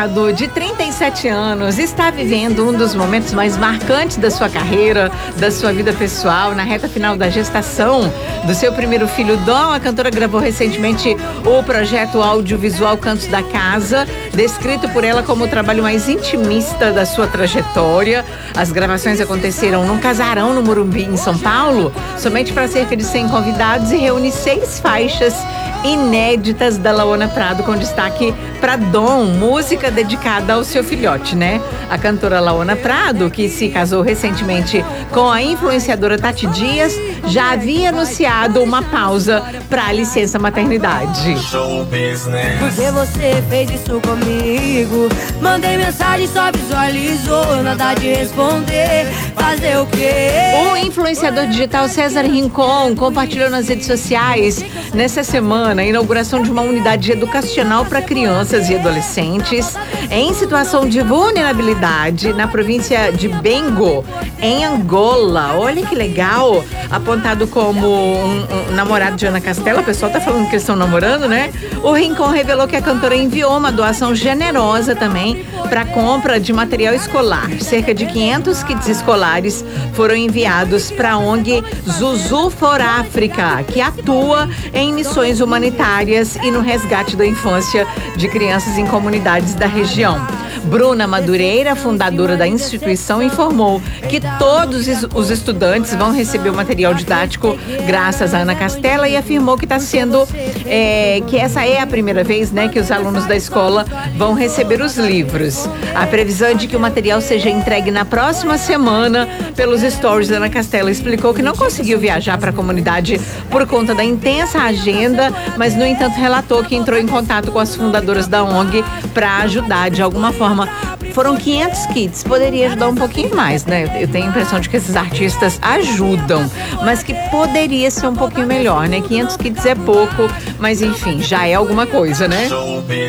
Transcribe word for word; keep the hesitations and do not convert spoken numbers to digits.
Prado, de trinta e sete anos, está vivendo um dos momentos mais marcantes da sua carreira, da sua vida pessoal, na reta final da gestação do seu primeiro filho, Dom. A cantora gravou recentemente o projeto audiovisual Cantos da Casa, descrito por ela como o trabalho mais intimista da sua trajetória. As gravações aconteceram num casarão no Morumbi, em São Paulo, somente para cerca de cem convidados, e reúne seis faixas inéditas da Laona Prado, com destaque para Dom, música dedicada ao seu filhote, né? A cantora Laona Prado, que se casou recentemente com a influenciadora Tati Dias, já havia anunciado uma pausa para a licença maternidade. Porque você fez isso comigo? Mandei mensagem, só visualizou, nada de responder. Fazer o quê? O influenciador digital César Rincon compartilhou nas redes sociais nessa semana a inauguração de uma unidade educacional para crianças e adolescentes em situação de vulnerabilidade na província de Bengo, em Angola. Olha que legal! Apontado como um, um namorado de Ana Castela, o pessoal tá falando que eles estão namorando, né? O Rincon revelou que a cantora enviou uma doação generosa também para compra de material escolar. Cerca de quinhentos kits escolares foram enviados para a O N G Zuzu for África, que atua em missões humanitárias e no resgate da infância de crianças em comunidades da região. Bruna Madureira, fundadora da instituição, informou que todos os estudantes vão receber o material didático graças a Ana Castela, e afirmou que está sendo é, que essa é a primeira vez, né, que os alunos da escola vão receber os livros. A previsão é de que o material seja entregue na próxima semana. Pelos stories, Ana Castela explicou que não conseguiu viajar para a comunidade por conta da intensa agenda, mas no entanto relatou que entrou em contato com as fundadoras da O N G para ajudar de alguma forma. Foram quinhentos kits, poderia ajudar um pouquinho mais, né? Eu tenho a impressão de que esses artistas ajudam, mas que poderia ser um pouquinho melhor, né? quinhentos kits é pouco, mas enfim, já é alguma coisa, né?